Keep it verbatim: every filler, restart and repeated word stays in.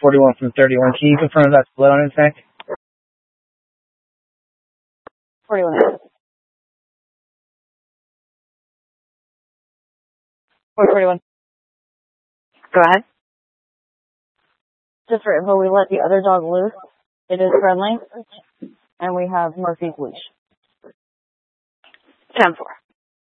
forty-one from thirty-one. Can you confirm that's blood on his neck? forty-one. forty-one. Go ahead. Just for info, we let the other dog loose. It is friendly. And we have Murphy's leash. ten four.